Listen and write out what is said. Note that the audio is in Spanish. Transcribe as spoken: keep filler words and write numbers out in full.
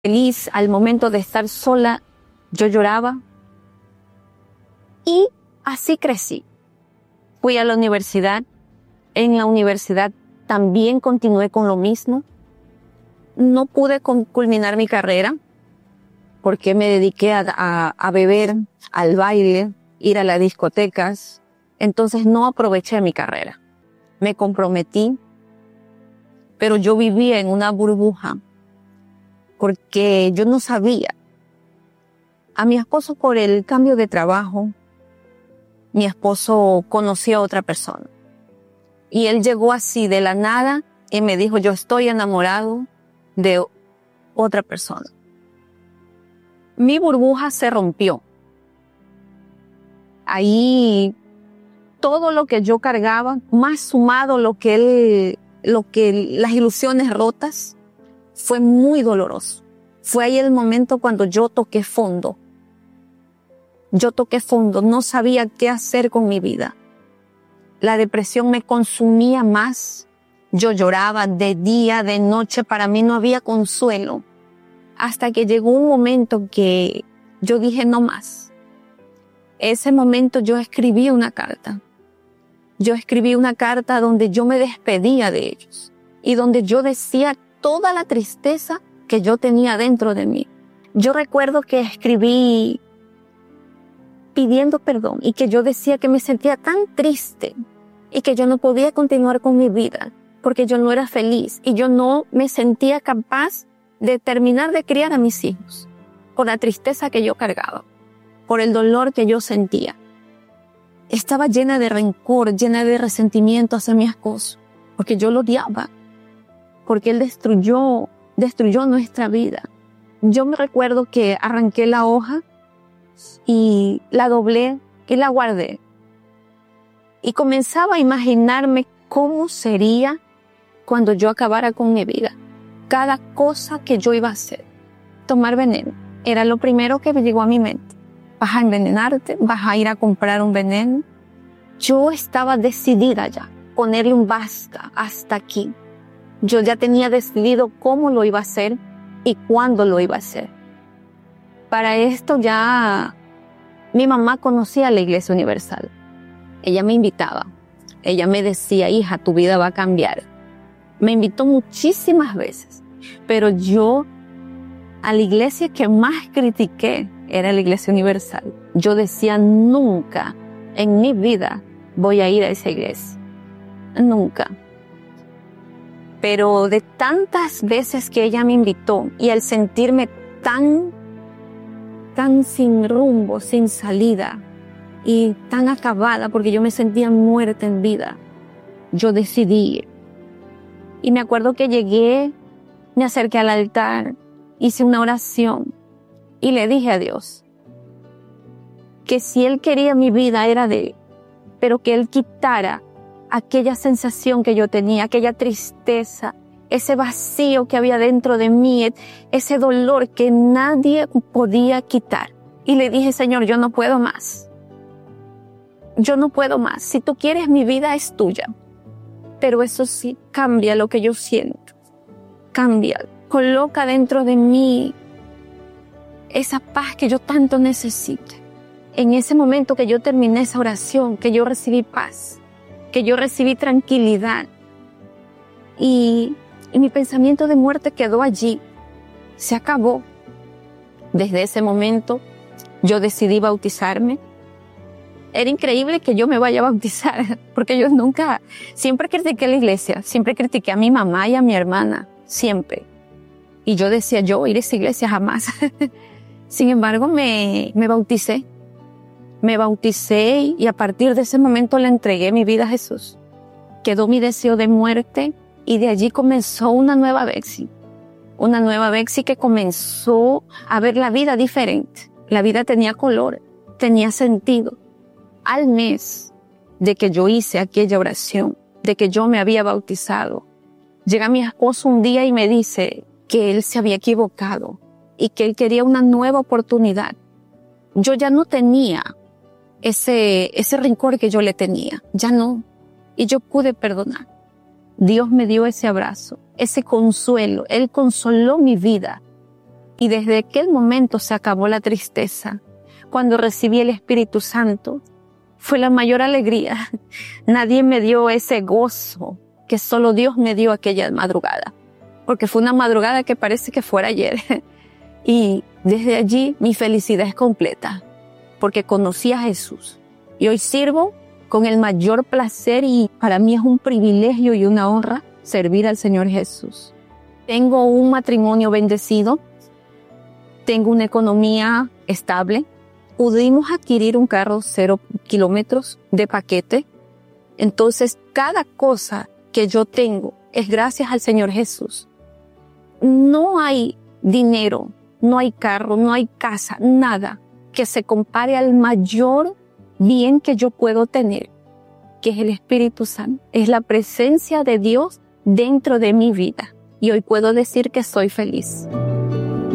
feliz al momento de estar sola, yo lloraba. Y así crecí. Fui a la universidad. En la universidad también continué con lo mismo. No pude culminar mi carrera porque me dediqué a, a, a beber, al baile, ir a las discotecas. Entonces no aproveché mi carrera. Me comprometí, pero yo vivía en una burbuja porque yo no sabía. A mi esposo, por el cambio de trabajo, mi esposo conoció a otra persona. Y él llegó así de la nada y me dijo, yo estoy enamorado de otra persona. Mi burbuja se rompió. Ahí todo lo que yo cargaba, más sumado lo que él, lo que las ilusiones rotas, fue muy doloroso. Fue ahí el momento cuando yo toqué fondo. Yo toqué fondo, no sabía qué hacer con mi vida. La depresión me consumía más. Yo lloraba de día, de noche, para mí no había consuelo. Hasta que llegó un momento que yo dije no más. Ese momento yo escribí una carta. Yo escribí una carta donde yo me despedía de ellos y donde yo decía toda la tristeza que yo tenía dentro de mí. Yo recuerdo que escribí pidiendo perdón y que yo decía que me sentía tan triste y que yo no podía continuar con mi vida porque yo no era feliz y yo no me sentía capaz de terminar de criar a mis hijos por la tristeza que yo cargaba, por el dolor que yo sentía. Estaba llena de rencor, llena de resentimiento hacia mi esposo, porque yo lo odiaba, porque él destruyó, destruyó nuestra vida. Yo me recuerdo que arranqué la hoja y la doblé y la guardé. Y comenzaba a imaginarme cómo sería cuando yo acabara con mi vida. Cada cosa que yo iba a hacer. Tomar veneno. Era lo primero que me llegó a mi mente. Vas a envenenarte, vas a ir a comprar un veneno. Yo estaba decidida ya. Ponerle un basta hasta aquí. Yo ya tenía decidido cómo lo iba a hacer y cuándo lo iba a hacer. Para esto ya mi mamá conocía la Iglesia Universal. Ella me invitaba. Ella me decía, hija, tu vida va a cambiar. Me invitó muchísimas veces. Pero yo, a la iglesia que más critiqué era la Iglesia Universal. Yo decía, nunca en mi vida voy a ir a esa iglesia. Nunca. Pero de tantas veces que ella me invitó y al sentirme tan, tan sin rumbo, sin salida y tan acabada porque yo me sentía muerta en vida, yo decidí. Y me acuerdo que llegué, me acerqué al altar, hice una oración y le dije a Dios que si Él quería mi vida era de Él, pero que Él quitara aquella sensación que yo tenía, aquella tristeza, ese vacío que había dentro de mí, ese dolor que nadie podía quitar. Y le dije, Señor, yo no puedo más. Yo no puedo más. Si tú quieres, mi vida es tuya. Pero eso sí, cambia lo que yo siento. Cambia. Coloca dentro de mí esa paz que yo tanto necesito. En ese momento que yo terminé esa oración, que yo recibí paz, que yo recibí tranquilidad. Y, y mi pensamiento de muerte quedó allí. Se acabó. Desde ese momento yo decidí bautizarme. Era increíble que yo me vaya a bautizar, porque yo nunca, siempre critiqué a la iglesia, siempre critiqué a mi mamá y a mi hermana, siempre. Y yo decía, yo voy a ir a esa iglesia jamás. Sin embargo, me, me bauticé. Me bauticé y a partir de ese momento le entregué mi vida a Jesús. Quedó mi deseo de muerte y de allí comenzó una nueva Betsy. Una nueva Betsy que comenzó a ver la vida diferente. La vida tenía color, tenía sentido. Al mes de que yo hice aquella oración, de que yo me había bautizado, llega mi esposo un día y me dice que él se había equivocado y que él quería una nueva oportunidad. Yo ya no tenía ese, ese rencor que yo le tenía, ya no. Y yo pude perdonar. Dios me dio ese abrazo, ese consuelo. Él consoló mi vida Y desde aquel momento se acabó la tristeza. Cuando recibí el Espíritu Santo, fue la mayor alegría. Nadie me dio ese gozo que solo Dios me dio aquella madrugada. Porque fue una madrugada que parece que fuera ayer. Y desde allí mi felicidad es completa. Porque conocí a Jesús. Y hoy sirvo con el mayor placer y para mí es un privilegio y una honra servir al Señor Jesús. Tengo un matrimonio bendecido. Tengo una economía estable. Pudimos adquirir un carro cero kilómetros de paquete. Entonces, cada cosa que yo tengo es gracias al Señor Jesús. No hay dinero, no hay carro, no hay casa, nada que se compare al mayor bien que yo puedo tener, que es el Espíritu Santo. Es la presencia de Dios dentro de mi vida. Y hoy puedo decir que soy feliz.